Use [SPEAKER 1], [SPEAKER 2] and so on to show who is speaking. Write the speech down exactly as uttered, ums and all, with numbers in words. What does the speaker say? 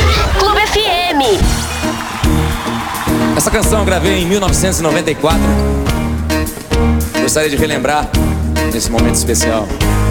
[SPEAKER 1] Clube F M.
[SPEAKER 2] Essa canção eu gravei em mil novecentos e noventa e quatro. Gostaria de relembrar nesse momento especial.